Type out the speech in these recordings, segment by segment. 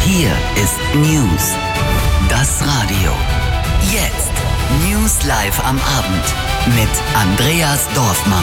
Hier ist News. Das Radio. Jetzt. News live am Abend mit Andreas Dorfmann.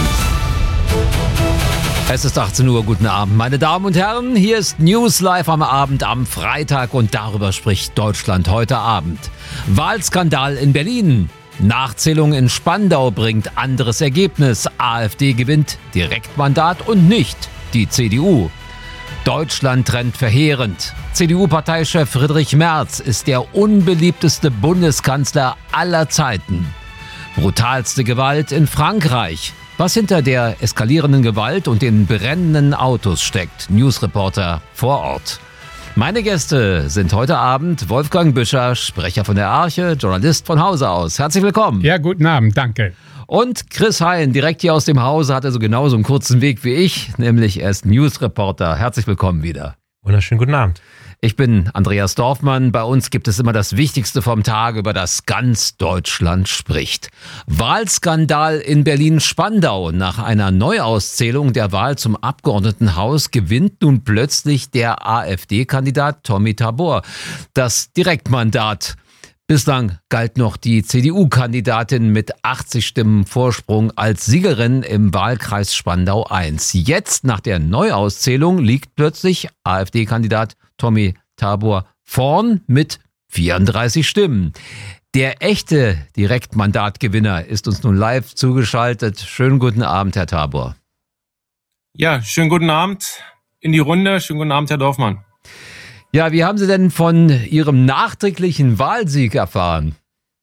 Es ist 18 Uhr, guten Abend, meine Damen und Herren. Hier ist News live am Abend am Freitag und darüber spricht Deutschland heute Abend. Wahlskandal in Berlin. Nachzählung in Spandau bringt anderes Ergebnis. AfD gewinnt Direktmandat und nicht die CDU. Deutschland trennt verheerend. CDU-Parteichef Friedrich Merz ist der unbeliebteste Bundeskanzler aller Zeiten. Brutalste Gewalt in Frankreich. Was hinter der eskalierenden Gewalt und den brennenden Autos steckt. Newsreporter vor Ort. Meine Gäste sind heute Abend Wolfgang Büscher, Sprecher von der Arche, Journalist von Hause aus. Herzlich willkommen. Ja, guten Abend, danke. Und Chris Hein, direkt hier aus dem Hause, hat also genauso einen kurzen Weg wie ich, nämlich er ist Newsreporter. Herzlich willkommen wieder. Wunderschönen guten Abend. Ich bin Andreas Dorfmann. Bei uns gibt es immer das Wichtigste vom Tag, über das ganz Deutschland spricht. Wahlskandal in Berlin-Spandau. Nach einer Neuauszählung der Wahl zum Abgeordnetenhaus gewinnt nun plötzlich der AfD-Kandidat Tommy Tabor das Direktmandat. Bislang galt noch die CDU-Kandidatin mit 80 Stimmen Vorsprung als Siegerin im Wahlkreis Spandau I. Jetzt, nach der Neuauszählung, liegt plötzlich AfD-Kandidat Tommy Tabor vorn mit 34 Stimmen. Der echte Direktmandatgewinner ist uns nun live zugeschaltet. Schönen guten Abend, Herr Tabor. Ja, schönen guten Abend in die Runde. Schönen guten Abend, Herr Dorfmann. Ja, wie haben Sie denn von Ihrem nachträglichen Wahlsieg erfahren?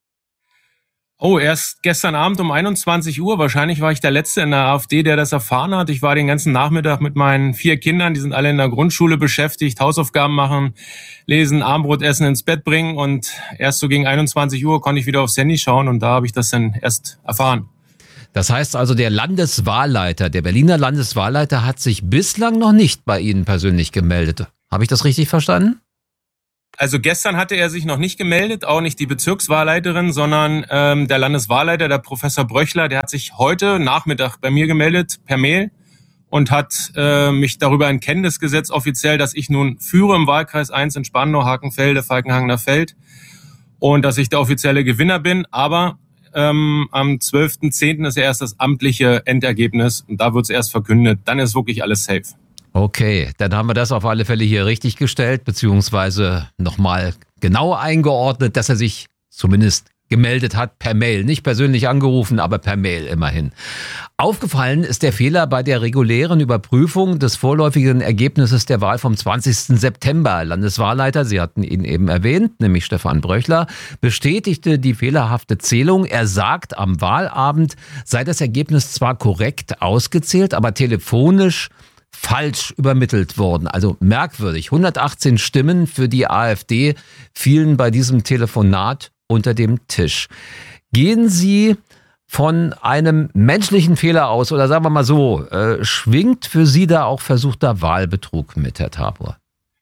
Oh, erst gestern Abend um 21 Uhr. Wahrscheinlich war ich der Letzte in der AfD, der das erfahren hat. Ich war den ganzen Nachmittag mit meinen 4 Kindern, die sind alle in der Grundschule beschäftigt, Hausaufgaben machen, lesen, Abendbrot essen, ins Bett bringen. Und erst so gegen 21 Uhr konnte ich wieder aufs Handy schauen und da habe ich das dann erst erfahren. Das heißt also, der Landeswahlleiter, der Berliner Landeswahlleiter hat sich bislang noch nicht bei Ihnen persönlich gemeldet. Habe ich das richtig verstanden? Also gestern hatte er sich noch nicht gemeldet, auch nicht die Bezirkswahlleiterin, sondern der Landeswahlleiter, der Professor Bröchler, der hat sich heute Nachmittag bei mir gemeldet per Mail und hat mich darüber in Kenntnis gesetzt offiziell, dass ich nun führe im Wahlkreis 1 in Spandau, Hakenfelde, Falkenhagener Feld und dass ich der offizielle Gewinner bin. Aber am 12.10. ist ja erst das amtliche Endergebnis und da wird es erst verkündet. Dann ist wirklich alles safe. Okay, dann haben wir das auf alle Fälle hier richtig gestellt, beziehungsweise nochmal genau eingeordnet, dass er sich zumindest gemeldet hat per Mail. Nicht persönlich angerufen, aber per Mail immerhin. Aufgefallen ist der Fehler bei der regulären Überprüfung des vorläufigen Ergebnisses der Wahl vom 20. September. Landeswahlleiter, Sie hatten ihn eben erwähnt, nämlich Stefan Bröchler, bestätigte die fehlerhafte Zählung. Er sagt, am Wahlabend sei das Ergebnis zwar korrekt ausgezählt, aber telefonisch falsch übermittelt worden. Also merkwürdig. 118 Stimmen für die AfD fielen bei diesem Telefonat unter dem Tisch. Gehen Sie von einem menschlichen Fehler aus oder sagen wir mal so, schwingt für Sie da auch versuchter Wahlbetrug mit, Herr Tabor?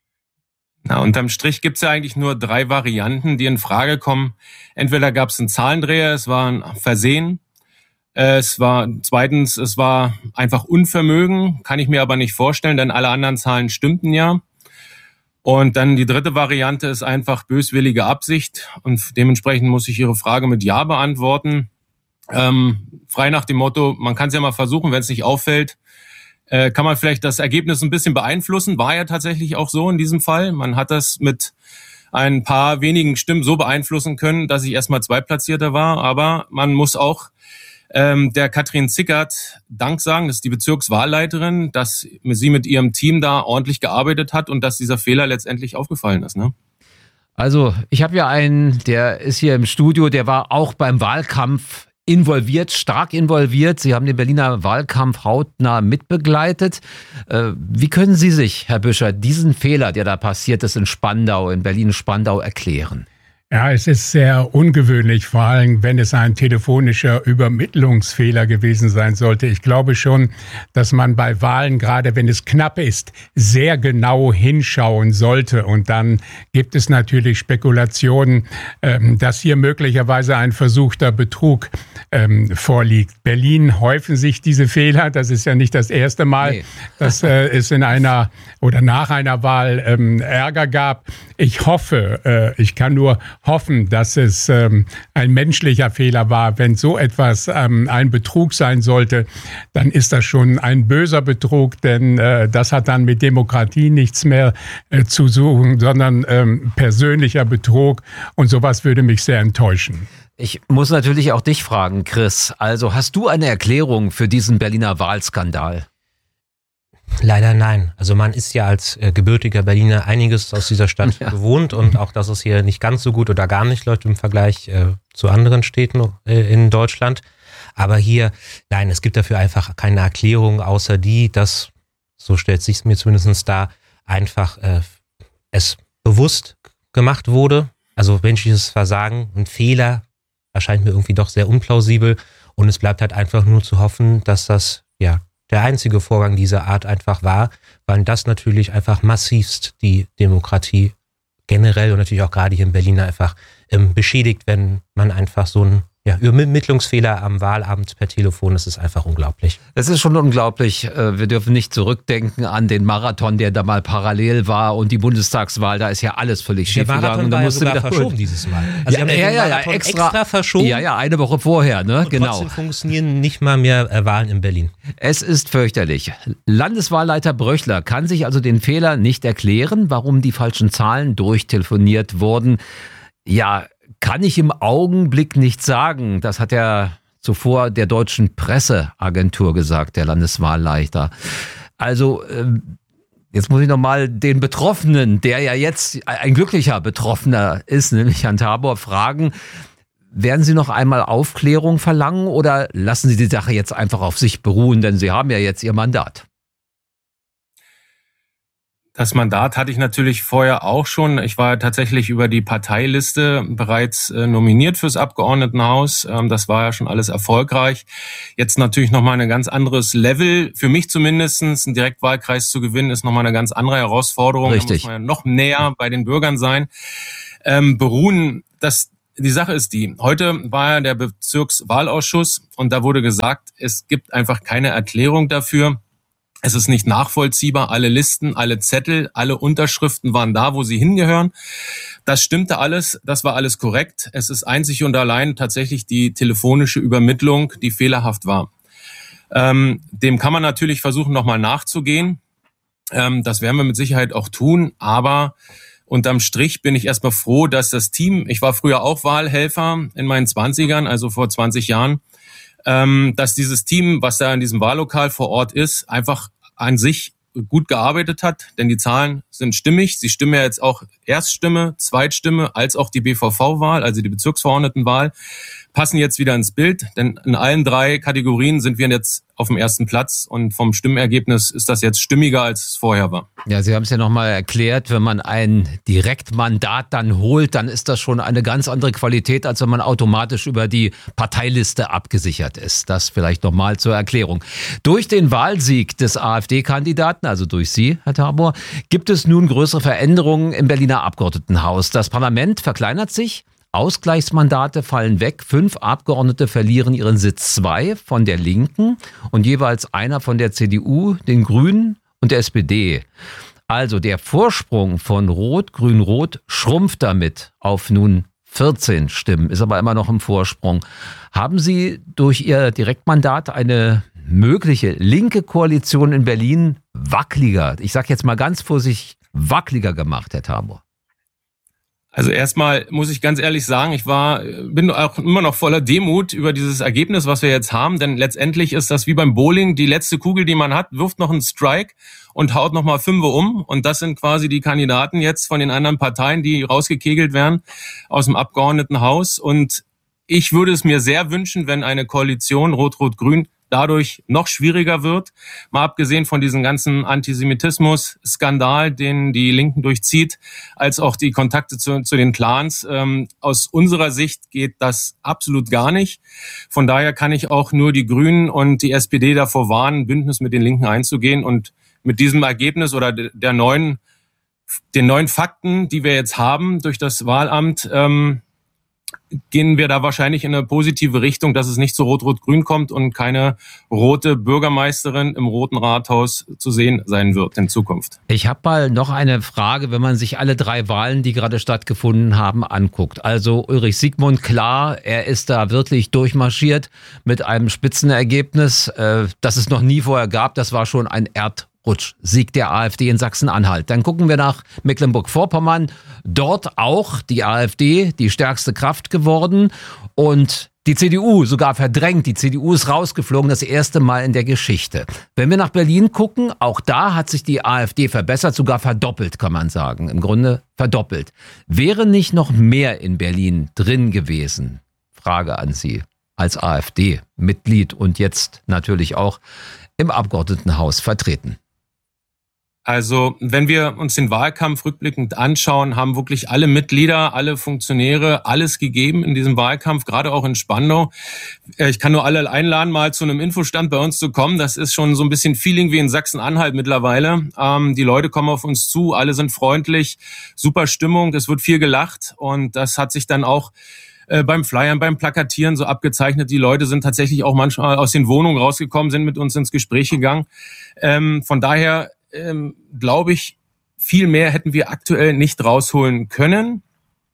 Na, unterm Strich gibt's ja eigentlich nur 3 Varianten, die in Frage kommen. Entweder gab's einen Zahlendreher, es war ein Versehen. Es war einfach Unvermögen, kann ich mir aber nicht vorstellen, denn alle anderen Zahlen stimmten ja. Und dann die dritte Variante ist einfach böswillige Absicht und dementsprechend muss ich Ihre Frage mit Ja beantworten. Frei nach dem Motto, man kann es ja mal versuchen, wenn es nicht auffällt, kann man vielleicht das Ergebnis ein bisschen beeinflussen. War ja tatsächlich auch so in diesem Fall. Man hat das mit ein paar wenigen Stimmen so beeinflussen können, dass ich erstmal Zweitplatzierter war, aber man muss auch der Katrin Zickert Dank sagen, das ist die Bezirkswahlleiterin, dass sie mit ihrem Team da ordentlich gearbeitet hat und dass dieser Fehler letztendlich aufgefallen ist, ne? Also, ich habe ja einen, der ist hier im Studio, der war auch beim Wahlkampf involviert, stark involviert. Sie haben den Berliner Wahlkampf hautnah mitbegleitet. Wie können Sie sich, Herr Büscher, diesen Fehler, der da passiert ist in Spandau, in Berlin-Spandau, erklären? Ja, es ist sehr ungewöhnlich, vor allem wenn es ein telefonischer Übermittlungsfehler gewesen sein sollte. Ich glaube schon, dass man bei Wahlen, gerade wenn es knapp ist, sehr genau hinschauen sollte. Und dann gibt es natürlich Spekulationen, dass hier möglicherweise ein versuchter Betrug vorliegt. Berlin häufen sich diese Fehler. Das ist ja nicht das erste Mal, dass es in einer oder nach einer Wahl Ärger gab. Ich hoffe, ich kann nur hoffen, dass es ein menschlicher Fehler war. Wenn so etwas ein Betrug sein sollte, dann ist das schon ein böser Betrug, denn das hat dann mit Demokratie nichts mehr zu suchen, sondern persönlicher Betrug, und sowas würde mich sehr enttäuschen. Ich muss natürlich auch dich fragen, Chris. Also hast du eine Erklärung für diesen Berliner Wahlskandal? Leider nein. Also man ist ja als gebürtiger Berliner einiges aus dieser Stadt gewohnt, und auch, dass es hier nicht ganz so gut oder gar nicht läuft im Vergleich zu anderen Städten in Deutschland. Aber hier, nein, es gibt dafür einfach keine Erklärung, außer die, dass, so stellt sich es mir zumindest dar, einfach es bewusst gemacht wurde. Also menschliches Versagen, ein Fehler, erscheint mir irgendwie doch sehr unplausibel, und es bleibt halt einfach nur zu hoffen, dass das der einzige Vorgang dieser Art einfach war, weil das natürlich einfach massivst die Demokratie generell und natürlich auch gerade hier in Berlin einfach beschädigt, wenn man einfach so einen Übermittlungsfehler am Wahlabend per Telefon, das ist einfach unglaublich. Es ist schon unglaublich. Wir dürfen nicht zurückdenken an den Marathon, der da mal parallel war, und die Bundestagswahl, da ist ja alles völlig schief gegangen. Der Marathon war ja sogar verschoben dieses Mal. Also extra verschoben. Ja, eine Woche vorher, ne? Und genau. Trotzdem funktionieren nicht mal mehr Wahlen in Berlin. Es ist fürchterlich. Landeswahlleiter Bröchler kann sich also den Fehler nicht erklären, warum die falschen Zahlen durchtelefoniert wurden. Ja, kann ich im Augenblick nicht sagen. Das hat er zuvor der deutschen Presseagentur gesagt, der Landeswahlleiter. Also jetzt muss ich nochmal den Betroffenen, der ja jetzt ein glücklicher Betroffener ist, nämlich Herrn Tabor, fragen, werden Sie noch einmal Aufklärung verlangen oder lassen Sie die Sache jetzt einfach auf sich beruhen, denn Sie haben ja jetzt Ihr Mandat? Das Mandat hatte ich natürlich vorher auch schon. Ich war tatsächlich über die Parteiliste bereits nominiert fürs Abgeordnetenhaus. Das war ja schon alles erfolgreich. Jetzt natürlich nochmal ein ganz anderes Level. Für mich zumindest, einen Direktwahlkreis zu gewinnen, ist nochmal eine ganz andere Herausforderung. Richtig. Da muss man ja noch näher bei den Bürgern sein. Die Sache ist die, heute war ja der Bezirkswahlausschuss und da wurde gesagt, es gibt einfach keine Erklärung dafür. Es ist nicht nachvollziehbar. Alle Listen, alle Zettel, alle Unterschriften waren da, wo sie hingehören. Das stimmte alles. Das war alles korrekt. Es ist einzig und allein tatsächlich die telefonische Übermittlung, die fehlerhaft war. Dem kann man natürlich versuchen, nochmal nachzugehen. Das werden wir mit Sicherheit auch tun. Aber unterm Strich bin ich erstmal froh, dass das Team, ich war früher auch Wahlhelfer in meinen 20ern, also vor 20 Jahren, dass dieses Team, was da in diesem Wahllokal vor Ort ist, einfach an sich gut gearbeitet hat, denn die Zahlen sind stimmig. Sie stimmen ja jetzt auch Erststimme, Zweitstimme, als auch die BVV-Wahl, also die Bezirksverordnetenwahl, passen jetzt wieder ins Bild, denn in allen 3 Kategorien sind wir jetzt auf dem ersten Platz und vom Stimmergebnis ist das jetzt stimmiger, als es vorher war. Ja, Sie haben es ja nochmal erklärt, wenn man ein Direktmandat dann holt, dann ist das schon eine ganz andere Qualität, als wenn man automatisch über die Parteiliste abgesichert ist. Das vielleicht nochmal zur Erklärung. Durch den Wahlsieg des AfD-Kandidaten, also durch Sie, Herr Tabor, gibt es nun größere Veränderungen im Berliner Abgeordnetenhaus. Das Parlament verkleinert sich. Ausgleichsmandate fallen weg. 5 Abgeordnete verlieren ihren Sitz, 2 von der Linken und jeweils einer von der CDU, den Grünen und der SPD. Also der Vorsprung von Rot, Grün, Rot schrumpft damit auf nun 14 Stimmen, ist aber immer noch im Vorsprung. Haben Sie durch Ihr Direktmandat eine mögliche linke Koalition in Berlin wackeliger, ich sage jetzt mal ganz vorsichtig, wackeliger gemacht, Herr Tabor? Also erstmal muss ich ganz ehrlich sagen, bin auch immer noch voller Demut über dieses Ergebnis, was wir jetzt haben, denn letztendlich ist das wie beim Bowling, die letzte Kugel, die man hat, wirft noch einen Strike und haut nochmal 5 um und das sind quasi die Kandidaten jetzt von den anderen Parteien, die rausgekegelt werden aus dem Abgeordnetenhaus, und ich würde es mir sehr wünschen, wenn eine Koalition Rot-Rot-Grün dadurch noch schwieriger wird, mal abgesehen von diesem ganzen Antisemitismus-Skandal, den die Linken durchzieht, als auch die Kontakte zu den Clans. Aus unserer Sicht geht das absolut gar nicht. Von daher kann ich auch nur die Grünen und die SPD davor warnen, ein Bündnis mit den Linken einzugehen, und mit diesem Ergebnis oder den neuen Fakten, die wir jetzt haben durch das Wahlamt, gehen wir da wahrscheinlich in eine positive Richtung, dass es nicht zu Rot-Rot-Grün kommt und keine rote Bürgermeisterin im Roten Rathaus zu sehen sein wird in Zukunft. Ich habe mal noch eine Frage, wenn man sich alle 3 Wahlen, die gerade stattgefunden haben, anguckt. Also Ulrich Siegmund, klar, er ist da wirklich durchmarschiert mit einem Spitzenergebnis, das es noch nie vorher gab. Das war schon ein Sieg der AfD in Sachsen-Anhalt. Dann gucken wir nach Mecklenburg-Vorpommern. Dort auch die AfD, die stärkste Kraft geworden und die CDU sogar verdrängt. Die CDU ist rausgeflogen, das erste Mal in der Geschichte. Wenn wir nach Berlin gucken, auch da hat sich die AfD verbessert, sogar verdoppelt, kann man sagen. Im Grunde verdoppelt. Wäre nicht noch mehr in Berlin drin gewesen? Frage an Sie als AfD-Mitglied und jetzt natürlich auch im Abgeordnetenhaus vertreten. Also, wenn wir uns den Wahlkampf rückblickend anschauen, haben wirklich alle Mitglieder, alle Funktionäre alles gegeben in diesem Wahlkampf, gerade auch in Spandau. Ich kann nur alle einladen, mal zu einem Infostand bei uns zu kommen. Das ist schon so ein bisschen Feeling wie in Sachsen-Anhalt mittlerweile. Die Leute kommen auf uns zu, alle sind freundlich, super Stimmung, es wird viel gelacht und das hat sich dann auch beim Flyern, beim Plakatieren so abgezeichnet. Die Leute sind tatsächlich auch manchmal aus den Wohnungen rausgekommen, sind mit uns ins Gespräch gegangen. Von daher glaube ich, viel mehr hätten wir aktuell nicht rausholen können.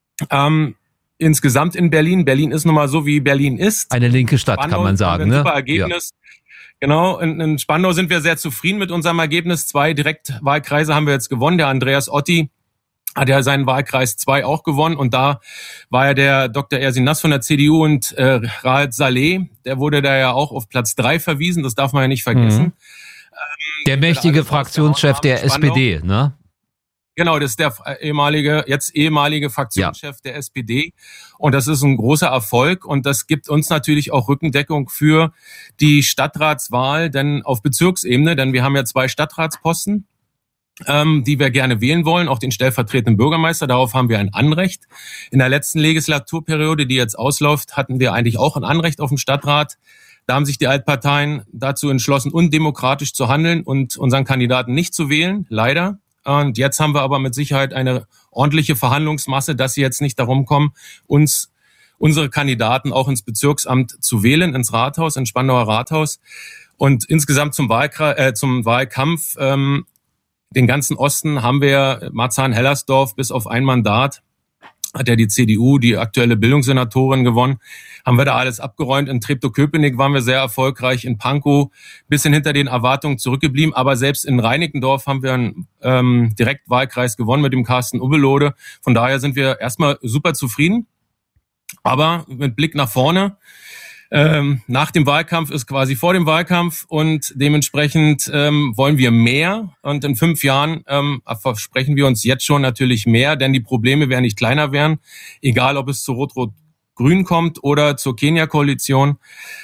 Insgesamt in Berlin. Berlin ist nun mal so, wie Berlin ist. Eine linke Stadt, Spandau, kann man sagen. Ein super Ergebnis. Ja. Genau, in Spandau sind wir sehr zufrieden mit unserem Ergebnis. 2 Direktwahlkreise haben wir jetzt gewonnen. Der Andreas Otti hat ja seinen Wahlkreis 2 auch gewonnen. Und da war ja der Dr. Ersin Nass von der CDU und Raed Saleh, der wurde da ja auch auf Platz 3 verwiesen. Das darf man ja nicht vergessen. Der mächtige Fraktionschef der SPD, ne? Genau, das ist der ehemalige Fraktionschef der SPD. Und das ist ein großer Erfolg. Und das gibt uns natürlich auch Rückendeckung für die Stadtratswahl, denn auf Bezirksebene, denn wir haben ja 2 Stadtratsposten, die wir gerne wählen wollen, auch den stellvertretenden Bürgermeister. Darauf haben wir ein Anrecht. In der letzten Legislaturperiode, die jetzt ausläuft, hatten wir eigentlich auch ein Anrecht auf den Stadtrat. Da haben sich die Altparteien dazu entschlossen, undemokratisch zu handeln und unseren Kandidaten nicht zu wählen, leider. Und jetzt haben wir aber mit Sicherheit eine ordentliche Verhandlungsmasse, dass sie jetzt nicht darum kommen, unsere Kandidaten auch ins Bezirksamt zu wählen, ins Rathaus, ins Spandauer Rathaus. Und insgesamt zum Wahlkampf, den ganzen Osten haben wir Marzahn-Hellersdorf bis auf ein Mandat. Hat ja die CDU, die aktuelle Bildungssenatorin, gewonnen. Haben wir da alles abgeräumt. In Treptow-Köpenick waren wir sehr erfolgreich. In Pankow bisschen hinter den Erwartungen zurückgeblieben. Aber selbst in Reinickendorf haben wir einen Direktwahlkreis gewonnen mit dem Carsten Ubbelode. Von daher sind wir erstmal super zufrieden. Aber mit Blick nach vorne, nach dem Wahlkampf ist quasi vor dem Wahlkampf und dementsprechend wollen wir mehr und in 5 Jahren versprechen wir uns jetzt schon natürlich mehr, denn die Probleme werden nicht kleiner werden, egal ob es zu Rot-Rot-Grün kommt oder zur Kenia-Koalition.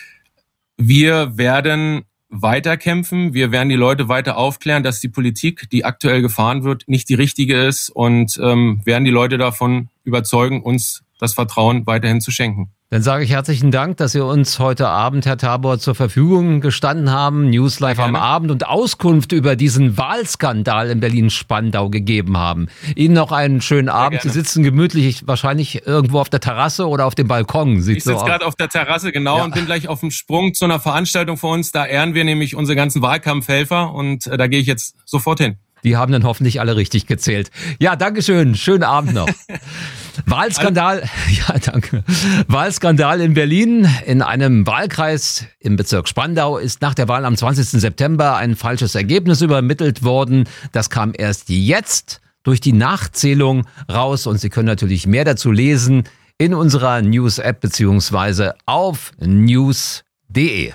Wir werden weiterkämpfen, wir werden die Leute weiter aufklären, dass die Politik, die aktuell gefahren wird, nicht die richtige ist und werden die Leute davon überzeugen, uns das Vertrauen weiterhin zu schenken. Dann sage ich herzlichen Dank, dass Sie uns heute Abend, Herr Tabor, zur Verfügung gestanden haben, News Live am Abend und Auskunft über diesen Wahlskandal in Berlin-Spandau gegeben haben. Ihnen noch einen schönen Abend. Sie sitzen gemütlich wahrscheinlich irgendwo auf der Terrasse oder auf dem Balkon. Ich sitze gerade auf der Terrasse, genau, und bin gleich auf dem Sprung zu einer Veranstaltung von uns. Da ehren wir nämlich unsere ganzen Wahlkampfhelfer und da gehe ich jetzt sofort hin. Die haben dann hoffentlich alle richtig gezählt. Ja, dankeschön. Schönen Abend noch. Wahlskandal, ja, danke. Wahlskandal in Berlin. In einem Wahlkreis im Bezirk Spandau ist nach der Wahl am 20. September ein falsches Ergebnis übermittelt worden. Das kam erst jetzt durch die Nachzählung raus und Sie können natürlich mehr dazu lesen in unserer News-App beziehungsweise auf news.de.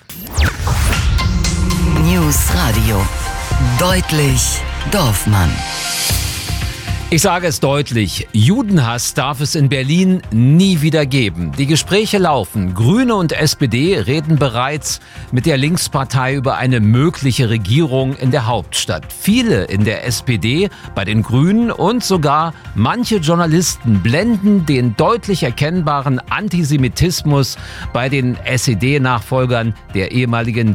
News Radio. Deutlich Dorfmann. Ich sage es deutlich, Judenhass darf es in Berlin nie wieder geben. Die Gespräche laufen. Grüne und SPD reden bereits mit der Linkspartei über eine mögliche Regierung in der Hauptstadt. Viele in der SPD, bei den Grünen und sogar manche Journalisten blenden den deutlich erkennbaren Antisemitismus bei den SED-Nachfolgern der ehemaligen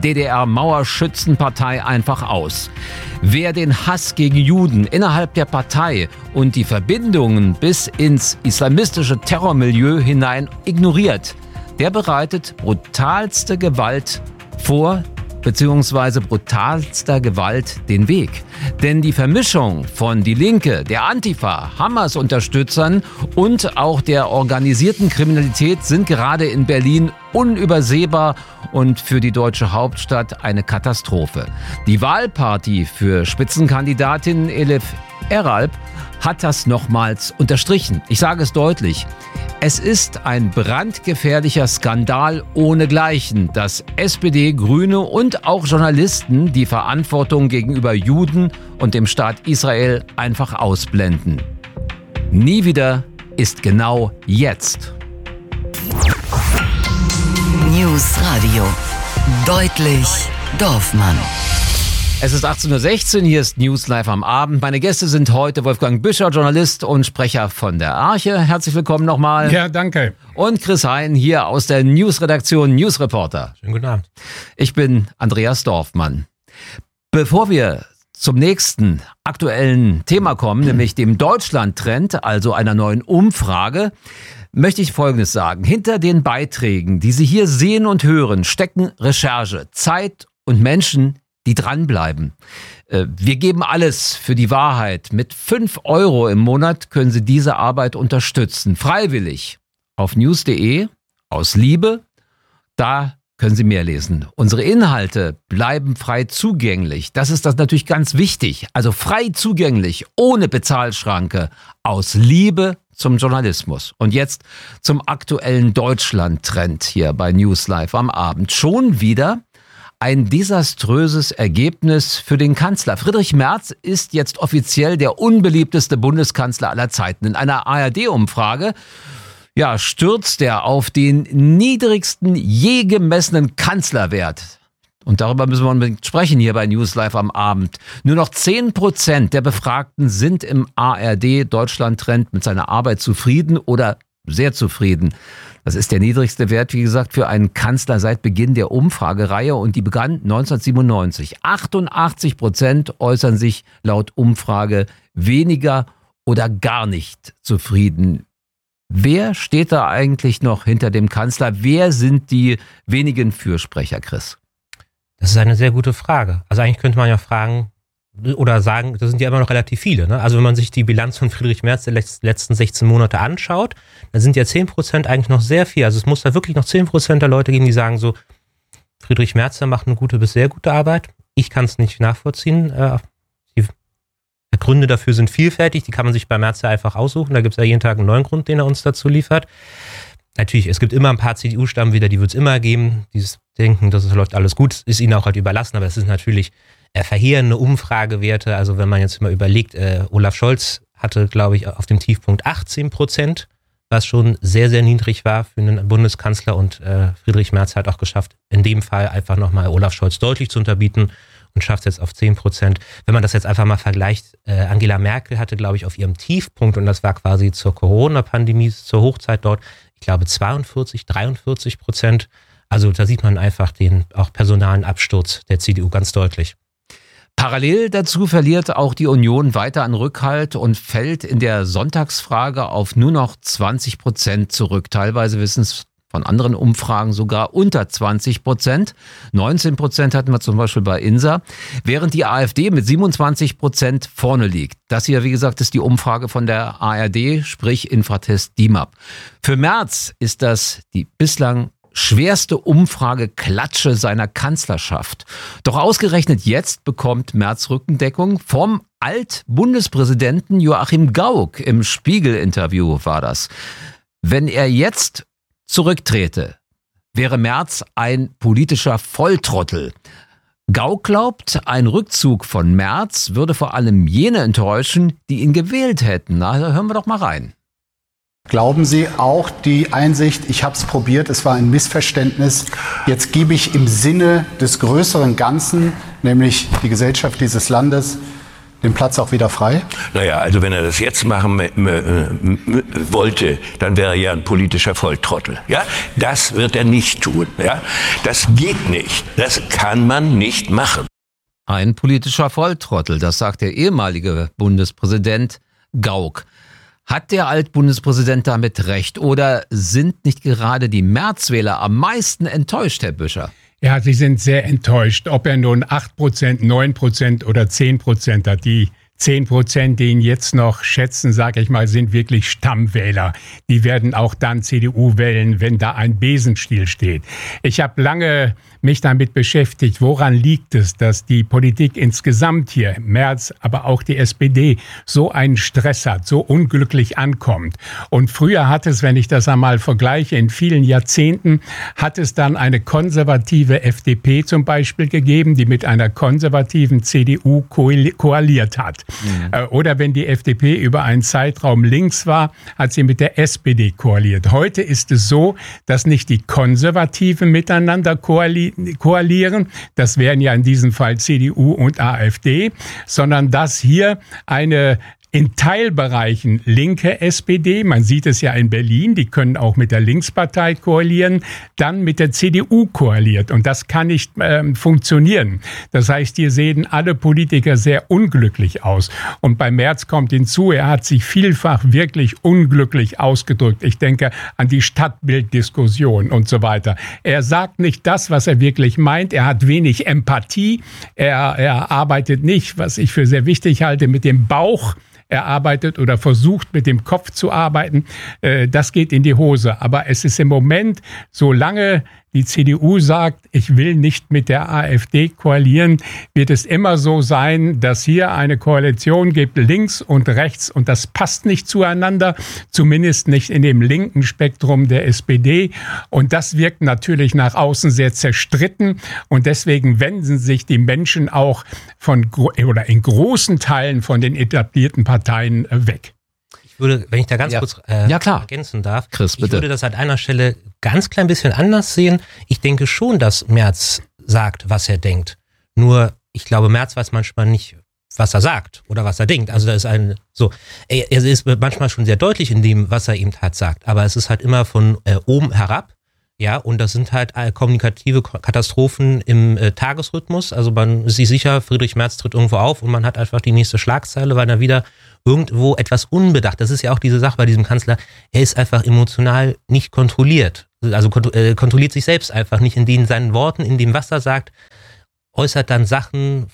DDR-Mauerschützenpartei einfach aus. Wer den Hass gegen Juden innerhalb der Partei und die Verbindungen bis ins islamistische Terrormilieu hinein ignoriert, der bereitet brutalste Gewalt vor, beziehungsweise brutalster Gewalt den Weg. Denn die Vermischung von die Linke, der Antifa, Hamas-Unterstützern und auch der organisierten Kriminalität sind gerade in Berlin unübersehbar und für die deutsche Hauptstadt eine Katastrophe. Die Wahlparty für Spitzenkandidatin Elif Eralp hat das nochmals unterstrichen. Ich sage es deutlich. Es ist ein brandgefährlicher Skandal ohnegleichen, dass SPD, Grüne und auch Journalisten die Verantwortung gegenüber Juden und dem Staat Israel einfach ausblenden. Nie wieder ist genau jetzt. News Radio. Deutlich Dorfmann. Es ist 18.16 Uhr, hier ist News Live am Abend. Meine Gäste sind heute Wolfgang Büscher, Journalist und Sprecher von der Arche. Herzlich willkommen nochmal. Ja, danke. Und Chris Hein hier aus der Newsredaktion, Newsreporter. Schönen guten Abend. Ich bin Andreas Dorfmann. Bevor wir zum nächsten aktuellen Thema kommen, nämlich dem Deutschland-Trend, also einer neuen Umfrage, möchte ich Folgendes sagen. Hinter den Beiträgen, die Sie hier sehen und hören, stecken Recherche, Zeit und Menschen, die dranbleiben. Wir geben alles für die Wahrheit. Mit 5 € im Monat können Sie diese Arbeit unterstützen. Freiwillig. Auf news.de, aus Liebe. Da können Sie mehr lesen. Unsere Inhalte bleiben frei zugänglich. Das ist natürlich ganz wichtig. Also frei zugänglich, ohne Bezahlschranke. Aus Liebe zum Journalismus. Und jetzt zum aktuellen Deutschland-Trend hier bei News Live am Abend. Schon wieder ein desaströses Ergebnis für den Kanzler. Friedrich Merz ist jetzt offiziell der unbeliebteste Bundeskanzler aller Zeiten. In einer ARD-Umfrage stürzt er auf den niedrigsten je gemessenen Kanzlerwert. Und darüber müssen wir unbedingt sprechen hier bei News Live am Abend. Nur noch 10% der Befragten sind im ARD-Deutschland-Trend mit seiner Arbeit zufrieden oder sehr zufrieden. Das ist der niedrigste Wert, wie gesagt, für einen Kanzler seit Beginn der Umfragereihe und die begann 1997. 88% äußern sich laut Umfrage weniger oder gar nicht zufrieden. Wer steht da eigentlich noch hinter dem Kanzler? Wer sind die wenigen Fürsprecher, Chris? Das ist eine sehr gute Frage. Also eigentlich könnte man ja fragen oder sagen, das sind ja immer noch relativ viele. Ne? Also wenn man sich die Bilanz von Friedrich Merz der letzten 16 Monate anschaut, dann sind ja 10% eigentlich noch sehr viel. Also es muss da wirklich noch 10% der Leute geben, die sagen so, Friedrich Merz macht eine gute bis sehr gute Arbeit. Ich kann es nicht nachvollziehen. Die Gründe dafür sind vielfältig, die kann man sich bei Merz ja einfach aussuchen. Da gibt es ja jeden Tag einen neuen Grund, den er uns dazu liefert. Natürlich, es gibt immer ein paar CDU-Stammwähler, die wird es immer geben. Dieses Denken, das läuft alles gut, ist ihnen auch halt überlassen, aber es ist natürlich verheerende Umfragewerte. Also wenn man jetzt mal überlegt, Olaf Scholz hatte, glaube ich, auf dem Tiefpunkt 18%, was schon sehr, sehr niedrig war für einen Bundeskanzler, und Friedrich Merz hat auch geschafft, in dem Fall einfach nochmal Olaf Scholz deutlich zu unterbieten und schafft es jetzt auf 10%. Wenn man das jetzt einfach mal vergleicht, Angela Merkel hatte, glaube ich, auf ihrem Tiefpunkt, und das war quasi zur Corona-Pandemie, zur Hochzeit dort, ich glaube 43%. Also da sieht man einfach den auch personalen Absturz der CDU ganz deutlich. Parallel dazu verliert auch die Union weiter an Rückhalt und fällt in der Sonntagsfrage auf nur noch 20% zurück. Teilweise wissen es von anderen Umfragen sogar unter 20%. 19% hatten wir zum Beispiel bei INSA, während die AfD mit 27% vorne liegt. Das hier, wie gesagt, ist die Umfrage von der ARD, sprich Infratest DIMAP. Für Merz ist das die bislang schwerste Umfrageklatsche seiner Kanzlerschaft. Doch ausgerechnet jetzt bekommt Merz Rückendeckung vom Alt-Bundespräsidenten Joachim Gauck. Im Spiegel-Interview war das. Wenn er jetzt zurücktrete, wäre Merz ein politischer Volltrottel. Gauck glaubt, ein Rückzug von Merz würde vor allem jene enttäuschen, die ihn gewählt hätten. Na, da hören wir doch mal rein. Glauben Sie auch die Einsicht, ich habe es probiert, es war ein Missverständnis, jetzt gebe ich im Sinne des größeren Ganzen, nämlich die Gesellschaft dieses Landes, den Platz auch wieder frei? Naja, also wenn er das jetzt machen wollte, dann wäre er ja ein politischer Volltrottel. Ja? Das wird er nicht tun. Ja? Das geht nicht. Das kann man nicht machen. Ein politischer Volltrottel, das sagt der ehemalige Bundespräsident Gauck. Hat der Altbundespräsident damit recht oder sind nicht gerade die Märzwähler am meisten enttäuscht, Herr Büscher? Ja, sie sind sehr enttäuscht, ob er nun 8%, 9% oder 10% hat. Die 10%, die ihn jetzt noch schätzen, sage ich mal, sind wirklich Stammwähler. Die werden auch dann CDU wählen, wenn da ein Besenstiel steht. Ich habe lange mich damit beschäftigt, woran liegt es, dass die Politik insgesamt hier, Merz, aber auch die SPD, so einen Stress hat, so unglücklich ankommt. Und früher hat es, wenn ich das einmal vergleiche, in vielen Jahrzehnten, hat es dann eine konservative FDP zum Beispiel gegeben, die mit einer konservativen CDU koaliert hat. Mhm. Oder wenn die FDP über einen Zeitraum links war, hat sie mit der SPD koaliert. Heute ist es so, dass nicht die Konservativen miteinander koalieren, das wären ja in diesem Fall CDU und AfD, sondern dass hier eine in Teilbereichen linke SPD, man sieht es ja in Berlin, die können auch mit der Linkspartei koalieren, dann mit der CDU koaliert. Und das kann nicht funktionieren. Das heißt, hier sehen alle Politiker sehr unglücklich aus. Und bei Merz kommt hinzu, er hat sich vielfach wirklich unglücklich ausgedrückt. Ich denke an die Stadtbilddiskussion und so weiter. Er sagt nicht das, was er wirklich meint. Er hat wenig Empathie. Er arbeitet nicht, was ich für sehr wichtig halte, mit dem Bauch. Er arbeitet oder versucht mit dem Kopf zu arbeiten. Das geht in die Hose. Aber es ist im Moment, solange die CDU sagt, ich will nicht mit der AfD koalieren, wird es immer so sein, dass hier eine Koalition gibt, links und rechts, und das passt nicht zueinander, zumindest nicht in dem linken Spektrum der SPD. Und das wirkt natürlich nach außen sehr zerstritten, und deswegen wenden sich die Menschen auch in großen Teilen von den etablierten Parteien weg. Ich würde, wenn ich da ganz kurz ergänzen darf, Chris, bitte. Ich würde das an einer Stelle ganz klein bisschen anders sehen. Ich denke schon, dass Merz sagt, was er denkt. Nur, ich glaube, Merz weiß manchmal nicht, was er sagt oder was er denkt. Also da ist er ist manchmal schon sehr deutlich in dem, was er eben halt sagt. Aber es ist halt immer von oben herab. Ja, und das sind halt kommunikative Katastrophen im Tagesrhythmus. Also man ist sich sicher, Friedrich Merz tritt irgendwo auf und man hat einfach die nächste Schlagzeile, weil er wieder irgendwo etwas unbedacht. Das ist ja auch diese Sache bei diesem Kanzler. Er ist einfach emotional nicht kontrolliert. Also kontrolliert sich selbst einfach nicht in seinen Worten, in dem, was er sagt, äußert dann Sachen,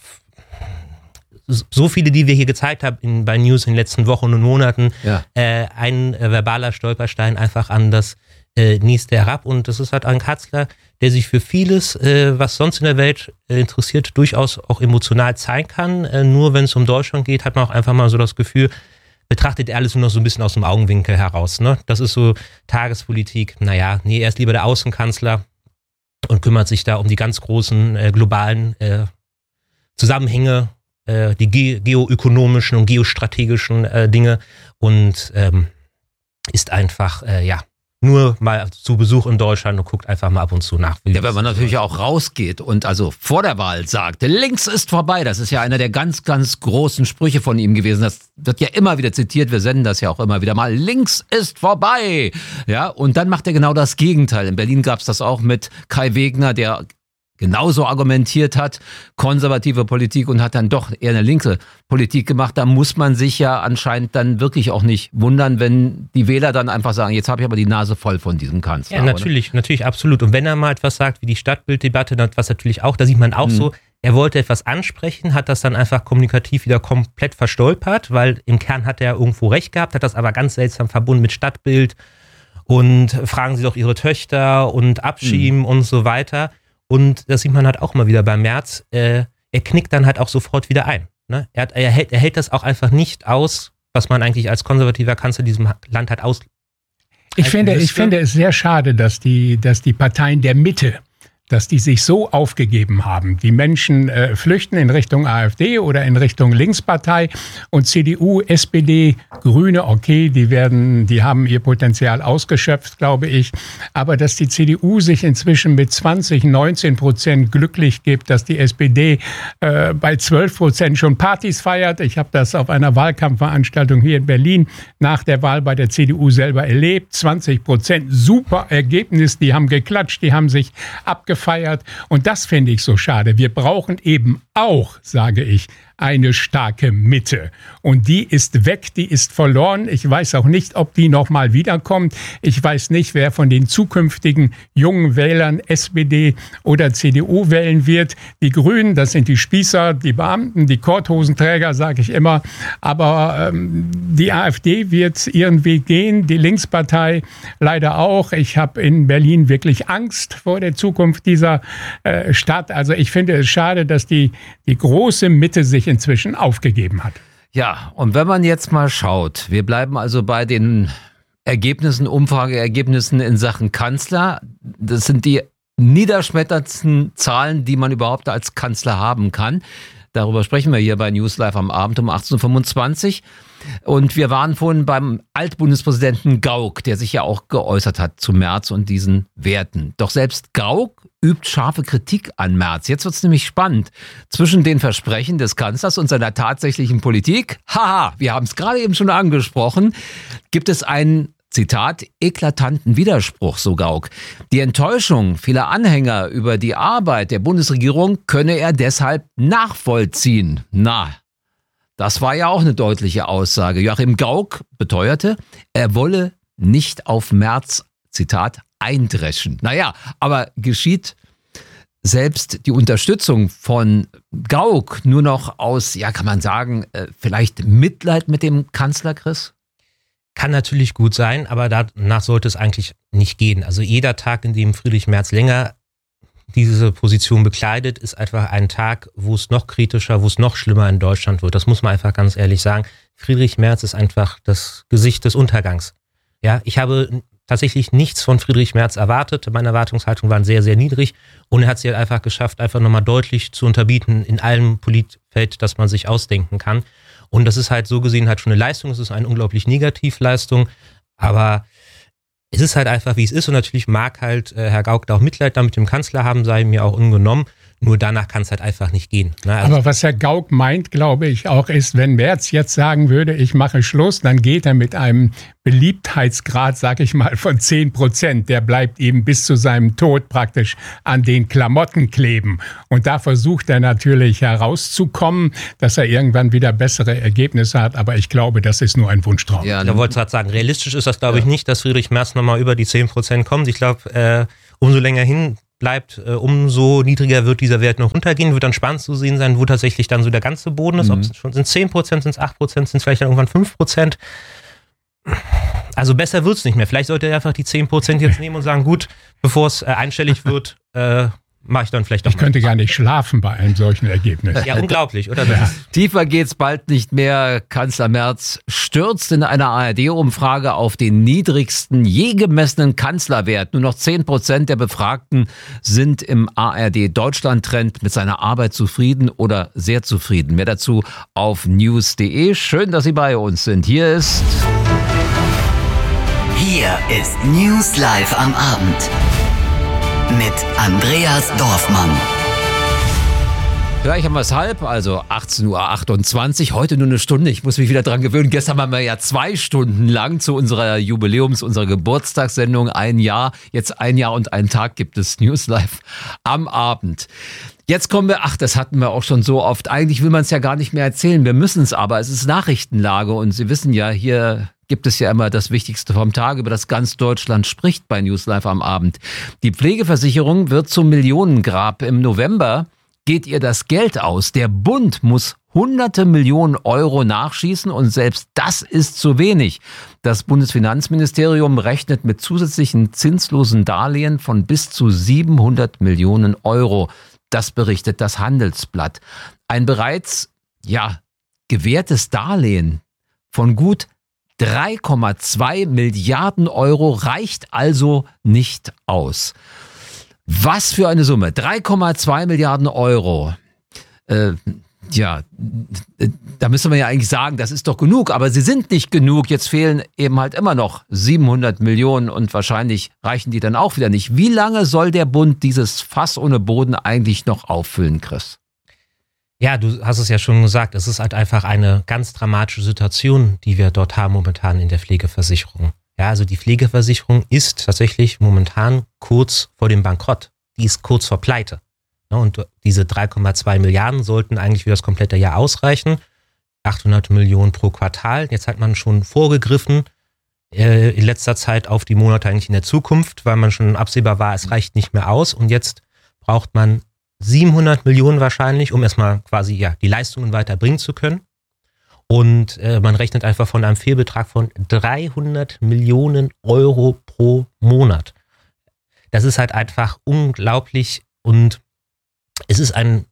so viele, die wir hier gezeigt haben bei News in den letzten Wochen und Monaten, ein verbaler Stolperstein einfach an das nächste herab. Und das ist halt ein Kanzler, der sich für vieles, was sonst in der Welt interessiert, durchaus auch emotional zeigen kann. Nur wenn es um Deutschland geht, hat man auch einfach mal so das Gefühl, betrachtet er alles nur noch so ein bisschen aus dem Augenwinkel heraus. Ne? Das ist so Tagespolitik. Er ist lieber der Außenkanzler und kümmert sich da um die ganz großen globalen Zusammenhänge, die geoökonomischen und geostrategischen Dinge, und ist einfach, nur mal zu Besuch in Deutschland und guckt einfach mal ab und zu nach. Ja, wenn man natürlich auch rausgeht und also vor der Wahl sagt, links ist vorbei, das ist ja einer der ganz, ganz großen Sprüche von ihm gewesen. Das wird ja immer wieder zitiert, wir senden das ja auch immer wieder mal. Links ist vorbei! Ja, und dann macht er genau das Gegenteil. In Berlin gab es das auch mit Kai Wegner, der genauso argumentiert hat, konservative Politik, und hat dann doch eher eine linke Politik gemacht. Da muss man sich ja anscheinend dann wirklich auch nicht wundern, wenn die Wähler dann einfach sagen, jetzt habe ich aber die Nase voll von diesem Kanzler. Ja, natürlich, absolut. Und wenn er mal etwas sagt, wie die Stadtbilddebatte, was natürlich auch, da sieht man auch so, er wollte etwas ansprechen, hat das dann einfach kommunikativ wieder komplett verstolpert, weil im Kern hat er irgendwo recht gehabt, hat das aber ganz seltsam verbunden mit Stadtbild und fragen Sie doch Ihre Töchter und abschieben und so weiter. Und das sieht man halt auch mal wieder bei Merz. Er knickt dann halt auch sofort wieder ein. Ne? Er hält das auch einfach nicht aus, was man eigentlich als konservativer Kanzler diesem Land hat aus. Ich finde es sehr schade, dass die Parteien der Mitte, dass die sich so aufgegeben haben. Die Menschen flüchten in Richtung AfD oder in Richtung Linkspartei, und CDU, SPD, Grüne, okay, die haben ihr Potenzial ausgeschöpft, glaube ich. Aber dass die CDU sich inzwischen mit 19% glücklich gibt, dass die SPD bei 12% schon Partys feiert. Ich habe das auf einer Wahlkampfveranstaltung hier in Berlin nach der Wahl bei der CDU selber erlebt. 20%, super Ergebnis, die haben geklatscht, die haben sich abgefeiert. Und das finde ich so schade. Wir brauchen eben auch, sage ich, eine starke Mitte. Und die ist weg, die ist verloren. Ich weiß auch nicht, ob die nochmal wiederkommt. Ich weiß nicht, wer von den zukünftigen jungen Wählern SPD oder CDU wählen wird. Die Grünen, das sind die Spießer, die Beamten, die Korthosenträger, sage ich immer. Aber die AfD wird ihren Weg gehen, die Linkspartei leider auch. Ich habe in Berlin wirklich Angst vor der Zukunft dieser Stadt. Also ich finde es schade, dass die große Mitte sich inzwischen aufgegeben hat. Ja, und wenn man jetzt mal schaut, wir bleiben also bei den Umfrageergebnissen in Sachen Kanzler. Das sind die niederschmetterndsten Zahlen, die man überhaupt als Kanzler haben kann. Darüber sprechen wir hier bei News Live am Abend um 18.25 Uhr. Und wir waren vorhin beim Altbundespräsidenten Gauck, der sich ja auch geäußert hat zu Merz und diesen Werten. Doch selbst Gauck übt scharfe Kritik an Merz. Jetzt wird's nämlich spannend. Zwischen den Versprechen des Kanzlers und seiner tatsächlichen Politik, haha, wir haben es gerade eben schon angesprochen, gibt es einen, Zitat, eklatanten Widerspruch, so Gauck. Die Enttäuschung vieler Anhänger über die Arbeit der Bundesregierung könne er deshalb nachvollziehen. Na, das war ja auch eine deutliche Aussage. Joachim Gauck beteuerte, er wolle nicht auf Merz, Zitat, eindreschen. Naja, aber geschieht selbst die Unterstützung von Gauck nur noch aus, ja, kann man sagen, vielleicht Mitleid mit dem Kanzler, Chris? Kann natürlich gut sein, aber danach sollte es eigentlich nicht gehen. Also jeder Tag, in dem Friedrich Merz länger diese Position bekleidet, ist einfach ein Tag, wo es noch kritischer, wo es noch schlimmer in Deutschland wird. Das muss man einfach ganz ehrlich sagen. Friedrich Merz ist einfach das Gesicht des Untergangs. Ja, ich habe tatsächlich nichts von Friedrich Merz erwartet. Meine Erwartungshaltungen waren sehr, sehr niedrig. Und er hat es halt einfach geschafft, einfach nochmal deutlich zu unterbieten in allem Politfeld, das man sich ausdenken kann. Und das ist halt so gesehen halt schon eine Leistung. Es ist eine unglaublich Negativleistung. Aber es ist halt einfach, wie es ist. Und natürlich mag halt Herr Gauck da auch Mitleid da mit dem Kanzler haben, sei mir auch ungenommen. Nur danach kann es halt einfach nicht gehen. Ne? Also aber was Herr Gauck meint, glaube ich, auch ist, wenn Merz jetzt sagen würde, ich mache Schluss, dann geht er mit einem Beliebtheitsgrad, sag ich mal, von 10%. Der bleibt eben bis zu seinem Tod praktisch an den Klamotten kleben. Und da versucht er natürlich herauszukommen, dass er irgendwann wieder bessere Ergebnisse hat. Aber ich glaube, das ist nur ein Wunschtraum. Ja, da wollte ich gerade sagen, realistisch ist das, glaube ich, nicht, dass Friedrich Merz nochmal über die 10% kommt. Ich glaube, umso länger hin bleibt, umso niedriger wird dieser Wert noch runtergehen, wird dann spannend zu sehen sein, wo tatsächlich dann so der ganze Boden ist, ob es schon sind 10%, sind es 8%, sind es vielleicht dann irgendwann 5%. Also besser wird es nicht mehr. Vielleicht sollte er einfach die 10% jetzt nehmen und sagen, gut, bevor es einstellig wird, mache ich dann vielleicht doch. Ich könnte gar nicht schlafen bei einem solchen Ergebnis. Ja, unglaublich, oder? Ja. Tiefer geht's bald nicht mehr. Kanzler Merz stürzt in einer ARD-Umfrage auf den niedrigsten je gemessenen Kanzlerwert. Nur noch 10% der Befragten sind im ARD-Deutschland-Trend mit seiner Arbeit zufrieden oder sehr zufrieden. Mehr dazu auf news.de. Schön, dass Sie bei uns sind. Hier ist News Live am Abend mit Andreas Dorfmann. Gleich haben wir es halb, also 18.28 Uhr, heute nur eine Stunde. Ich muss mich wieder dran gewöhnen. Gestern waren wir ja 2 Stunden lang zu unserer unserer Geburtstagssendung. 1 Jahr, jetzt 1 Jahr und 1 Tag gibt es News Live am Abend. Jetzt kommen wir, das hatten wir auch schon so oft. Eigentlich will man es ja gar nicht mehr erzählen. Wir müssen es aber. Es ist Nachrichtenlage und Sie wissen ja, hier gibt es ja immer das Wichtigste vom Tag, über das ganz Deutschland spricht bei News Live am Abend. Die Pflegeversicherung wird zum Millionengrab. Im November geht ihr das Geld aus. Der Bund muss hunderte Millionen Euro nachschießen und selbst das ist zu wenig. Das Bundesfinanzministerium rechnet mit zusätzlichen zinslosen Darlehen von bis zu 700 Millionen Euro. Das berichtet das Handelsblatt. Ein bereits, gewährtes Darlehen von gut 3,2 Milliarden Euro reicht also nicht aus. Was für eine Summe. 3,2 Milliarden Euro. Da müsste man ja eigentlich sagen, das ist doch genug, aber sie sind nicht genug. Jetzt fehlen eben halt immer noch 700 Millionen und wahrscheinlich reichen die dann auch wieder nicht. Wie lange soll der Bund dieses Fass ohne Boden eigentlich noch auffüllen, Chris? Ja, du hast es ja schon gesagt, es ist halt einfach eine ganz dramatische Situation, die wir dort haben momentan in der Pflegeversicherung. Ja, also die Pflegeversicherung ist tatsächlich momentan kurz vor dem Bankrott. Die ist kurz vor Pleite. Und diese 3,2 Milliarden sollten eigentlich für das komplette Jahr ausreichen. 800 Millionen pro Quartal. Jetzt hat man schon vorgegriffen in letzter Zeit auf die Monate eigentlich in der Zukunft, weil man schon absehbar war, es reicht nicht mehr aus. Und jetzt braucht man 700 Millionen wahrscheinlich, um erstmal quasi die Leistungen weiterbringen zu können. Und man rechnet einfach von einem Fehlbetrag von 300 Millionen Euro pro Monat. Das ist halt einfach unglaublich und es ist ein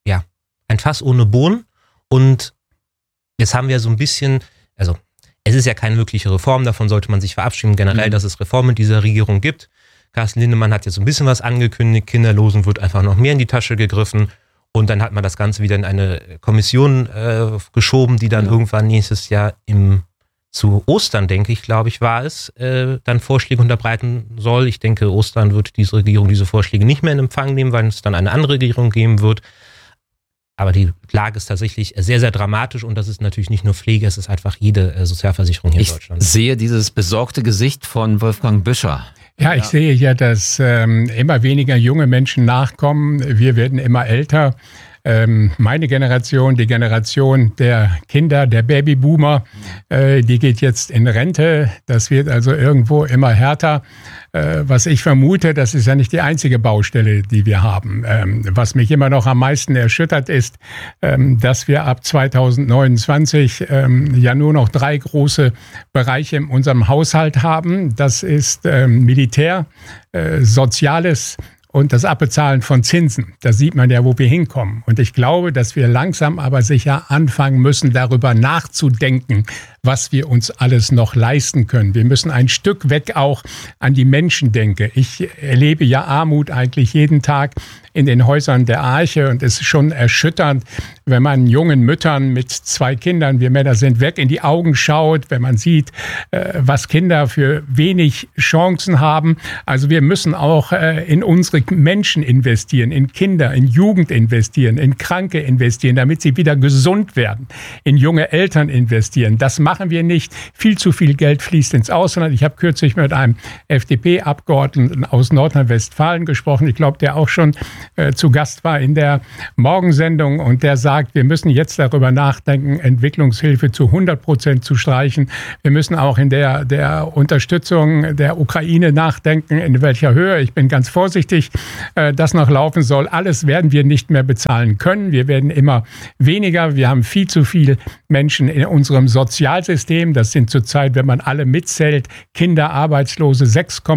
Fass ohne Boden. Und jetzt haben wir so ein bisschen, also es ist ja keine wirkliche Reform, davon sollte man sich verabschieden generell, dass es Reformen in dieser Regierung gibt. Carsten Linnemann hat jetzt so ein bisschen was angekündigt, Kinderlosen wird einfach noch mehr in die Tasche gegriffen und dann hat man das Ganze wieder in eine Kommission geschoben, die dann irgendwann nächstes Jahr zu Ostern, denke ich, glaube ich, war es, dann Vorschläge unterbreiten soll. Ich denke, Ostern wird diese Regierung diese Vorschläge nicht mehr in Empfang nehmen, weil es dann eine andere Regierung geben wird. Aber die Lage ist tatsächlich sehr, sehr dramatisch und das ist natürlich nicht nur Pflege, es ist einfach jede Sozialversicherung hier in Deutschland. Ich sehe dieses besorgte Gesicht von Wolfgang Büscher. Ja, ich sehe ja, dass immer weniger junge Menschen nachkommen. Wir werden immer älter. Meine Generation, die Generation der Kinder, der Babyboomer, die geht jetzt in Rente. Das wird also irgendwo immer härter. Was ich vermute, das ist ja nicht die einzige Baustelle, die wir haben. Was mich immer noch am meisten erschüttert ist, dass wir ab 2029 ja nur noch 3 große Bereiche in unserem Haushalt haben. Das ist Militär, Soziales und das Abbezahlen von Zinsen. Da sieht man ja, wo wir hinkommen. Und ich glaube, dass wir langsam aber sicher anfangen müssen, darüber nachzudenken, was wir uns alles noch leisten können. Wir müssen ein Stück weg auch an die Menschen denken. Ich erlebe ja Armut eigentlich jeden Tag in den Häusern der Arche und es ist schon erschütternd, wenn man jungen Müttern mit 2 Kindern, wir Männer sind weg, in die Augen schaut, wenn man sieht, was Kinder für wenig Chancen haben. Also wir müssen auch in unsere Menschen investieren, in Kinder, in Jugend investieren, in Kranke investieren, damit sie wieder gesund werden, in junge Eltern investieren. Das machen wir nicht. Viel zu viel Geld fließt ins Ausland. Ich habe kürzlich mit einem FDP-Abgeordneten aus Nordrhein-Westfalen gesprochen. Ich glaube, der auch schon zu Gast war in der Morgensendung und der sagt, wir müssen jetzt darüber nachdenken, Entwicklungshilfe zu 100% zu streichen. Wir müssen auch in der Unterstützung der Ukraine nachdenken, in welcher Höhe. Ich bin ganz vorsichtig, das noch laufen soll. Alles werden wir nicht mehr bezahlen können. Wir werden immer weniger. Wir haben viel zu viele Menschen in unserem Sozialsystem. Das sind zurzeit, wenn man alle mitzählt, Kinder, Arbeitslose,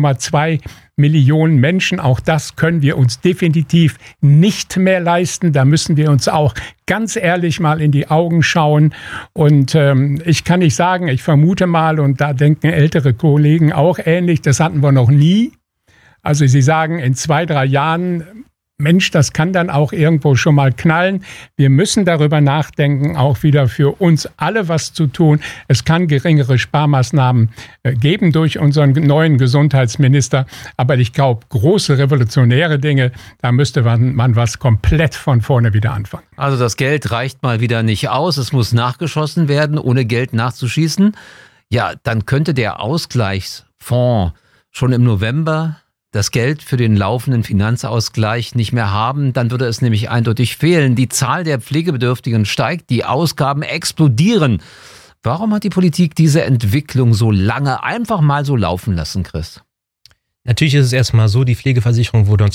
6,2 Millionen Menschen. Auch das können wir uns definitiv nicht mehr leisten. Da müssen wir uns auch ganz ehrlich mal in die Augen schauen. Und ich kann nicht sagen, ich vermute mal, und da denken ältere Kollegen auch ähnlich, das hatten wir noch nie. Also Sie sagen, in 2-3 Jahren, Mensch, das kann dann auch irgendwo schon mal knallen. Wir müssen darüber nachdenken, auch wieder für uns alle was zu tun. Es kann geringere Sparmaßnahmen geben durch unseren neuen Gesundheitsminister. Aber ich glaube, große revolutionäre Dinge, da müsste man was komplett von vorne wieder anfangen. Also das Geld reicht mal wieder nicht aus. Es muss nachgeschossen werden, ohne Geld nachzuschießen. Ja, dann könnte der Ausgleichsfonds schon im November das Geld für den laufenden Finanzausgleich nicht mehr haben, dann würde es nämlich eindeutig fehlen. Die Zahl der Pflegebedürftigen steigt, die Ausgaben explodieren. Warum hat die Politik diese Entwicklung so lange einfach mal so laufen lassen, Chris? Natürlich ist es erstmal so, die Pflegeversicherung wurde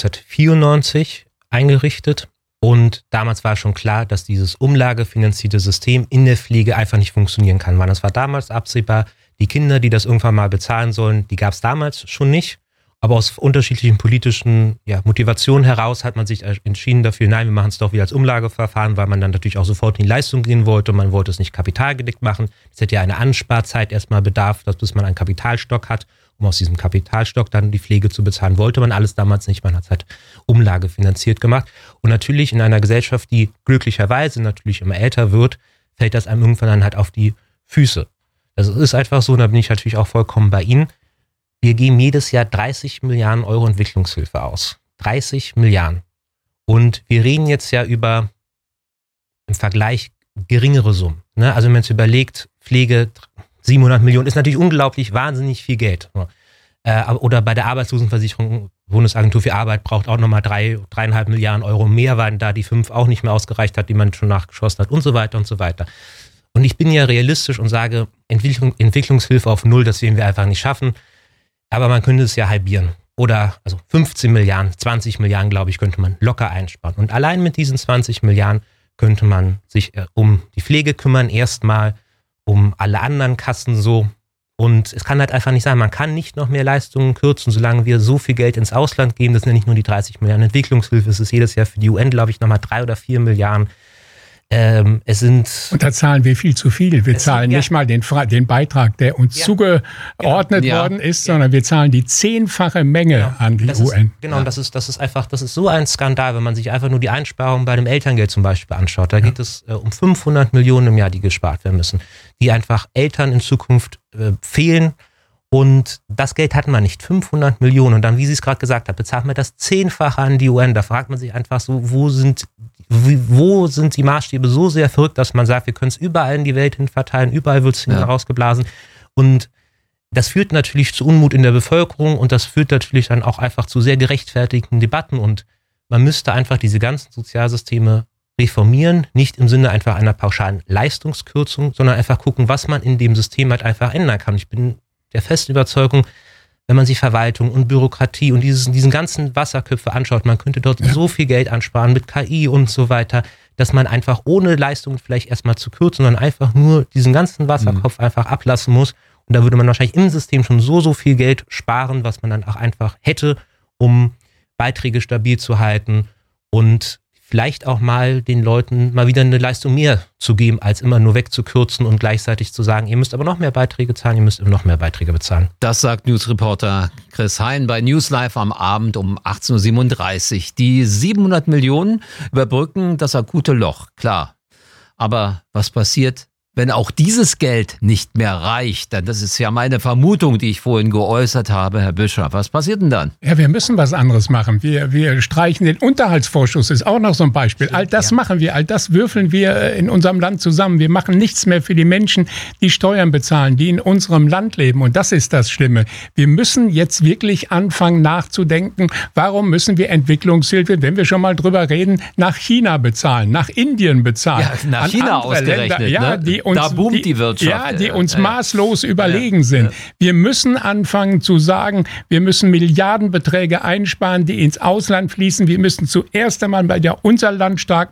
1994 eingerichtet und damals war schon klar, dass dieses umlagefinanzierte System in der Pflege einfach nicht funktionieren kann, weil das war damals absehbar. Die Kinder, die das irgendwann mal bezahlen sollen, die gab es damals schon nicht. Aber aus unterschiedlichen politischen Motivationen heraus hat man sich entschieden dafür, nein, wir machen es doch wieder als Umlageverfahren, weil man dann natürlich auch sofort in die Leistung gehen wollte. Man wollte es nicht kapitalgedeckt machen. Es hätte ja eine Ansparzeit erstmal bedarf, bis man einen Kapitalstock hat, um aus diesem Kapitalstock dann die Pflege zu bezahlen. Wollte man alles damals nicht. Man hat es halt umlagefinanziert gemacht. Und natürlich in einer Gesellschaft, die glücklicherweise natürlich immer älter wird, fällt das einem irgendwann dann halt auf die Füße. Das ist einfach so, und da bin ich natürlich auch vollkommen bei Ihnen. Wir geben jedes Jahr 30 Milliarden Euro Entwicklungshilfe aus. 30 Milliarden. Und wir reden jetzt ja über im Vergleich geringere Summen. Ne? Also wenn man jetzt überlegt, Pflege 700 Millionen ist natürlich unglaublich wahnsinnig viel Geld. Oder bei der Arbeitslosenversicherung, Bundesagentur für Arbeit braucht auch nochmal 3,5 Milliarden Euro mehr, weil da die 5 auch nicht mehr ausgereicht hat, die man schon nachgeschossen hat und so weiter und so weiter. Und ich bin ja realistisch und sage, Entwicklungshilfe auf 0, das werden wir einfach nicht schaffen. Aber man könnte es ja halbieren. Oder also 15 Milliarden, 20 Milliarden, glaube ich, könnte man locker einsparen. Und allein mit diesen 20 Milliarden könnte man sich um die Pflege kümmern, erstmal um alle anderen Kassen so. Und es kann halt einfach nicht sein, man kann nicht noch mehr Leistungen kürzen, solange wir so viel Geld ins Ausland geben. Das sind ja nicht nur die 30 Milliarden Entwicklungshilfe, es ist jedes Jahr für die UN, glaube ich, nochmal 3 oder 4 Milliarden. Und da zahlen wir viel zu viel. Wir zahlen nicht mal den Beitrag, der uns zugeordnet worden ist, sondern wir zahlen die 10-fache Menge an die UN. Und das ist so ein Skandal, wenn man sich einfach nur die Einsparungen bei dem Elterngeld zum Beispiel anschaut. Da geht es um 500 Millionen im Jahr, die gespart werden müssen, die einfach Eltern in Zukunft fehlen. Und das Geld hat man nicht, 500 Millionen. Und dann, wie sie es gerade gesagt hat, bezahlt man das 10-fache an die UN. Da fragt man sich einfach so, wo sind die Maßstäbe so sehr verrückt, dass man sagt, wir können es überall in die Welt hin verteilen, überall wird es rausgeblasen. Und das führt natürlich zu Unmut in der Bevölkerung und das führt natürlich dann auch einfach zu sehr gerechtfertigten Debatten. Und man müsste einfach diese ganzen Sozialsysteme reformieren, nicht im Sinne einfach einer pauschalen Leistungskürzung, sondern einfach gucken, was man in dem System halt einfach ändern kann. Ich bin der festen Überzeugung, wenn man sich Verwaltung und Bürokratie und diesen ganzen Wasserköpfe anschaut, man könnte dort so viel Geld ansparen mit KI und so weiter, dass man einfach ohne Leistung vielleicht erstmal zu kürzen, sondern einfach nur diesen ganzen Wasserkopf einfach ablassen muss. Und da würde man wahrscheinlich im System schon so viel Geld sparen, was man dann auch einfach hätte, um Beiträge stabil zu halten und vielleicht auch mal den Leuten mal wieder eine Leistung mehr zu geben, als immer nur wegzukürzen und gleichzeitig zu sagen, ihr müsst aber noch mehr Beiträge zahlen, ihr müsst immer noch mehr Beiträge bezahlen. Das sagt Newsreporter Chris Hein bei News Live am Abend um 18.37 Uhr. Die 700 Millionen überbrücken das akute Loch, klar. Aber was passiert, wenn auch dieses Geld nicht mehr reicht? Denn das ist ja meine Vermutung, die ich vorhin geäußert habe, Herr Bischof. Was passiert denn dann? Ja, wir müssen was anderes machen. Wir streichen den Unterhaltsvorschuss, ist auch noch so ein Beispiel. All das machen wir, all das würfeln wir in unserem Land zusammen. Wir machen nichts mehr für die Menschen, die Steuern bezahlen, die in unserem Land leben. Und das ist das Schlimme. Wir müssen jetzt wirklich anfangen nachzudenken, warum müssen wir Entwicklungshilfe, wenn wir schon mal drüber reden, nach China bezahlen, nach Indien bezahlen. Ja, nach China ausgerechnet, Länder, ne? Da boomt die Wirtschaft. Ja, die uns maßlos überlegen sind. Wir müssen anfangen zu sagen, wir müssen Milliardenbeträge einsparen, die ins Ausland fließen. Wir müssen zuerst einmal unser Land stark